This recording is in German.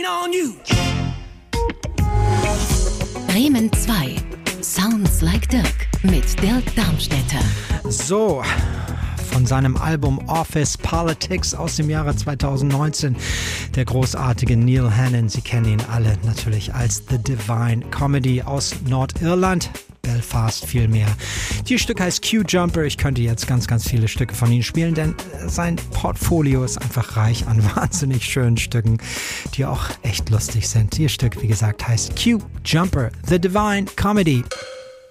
on you. Bremen 2. Sounds like Dirk mit Dirk Darmstädter. So, von seinem Album Office Politics aus dem Jahre 2019, der großartige Neil Hannon. Sie kennen ihn alle natürlich als The Divine Comedy aus Nordirland. Belfast vielmehr. Dieses Stück heißt Q-Jumper. Ich könnte jetzt ganz, ganz viele Stücke von ihm spielen, denn sein Portfolio ist einfach reich an wahnsinnig schönen Stücken, die auch echt lustig sind. Dieses Stück, wie gesagt, heißt Q-Jumper, The Divine Comedy.